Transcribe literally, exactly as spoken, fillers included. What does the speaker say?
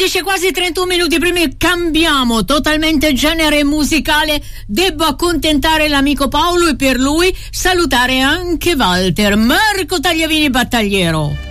undici quasi trentuno minuti prima, cambiamo totalmente genere musicale. Devo accontentare l'amico Paolo e per lui salutare anche Walter Marco Tagliavini Battagliero.